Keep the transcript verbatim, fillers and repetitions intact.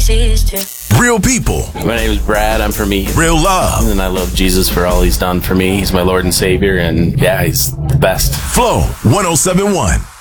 places too. Real people. My name is Brad. I'm from Eaton. Real love. And I love Jesus for all he's done for me. He's my Lord and Savior, and yeah, he's the best. Flow one oh seven point one.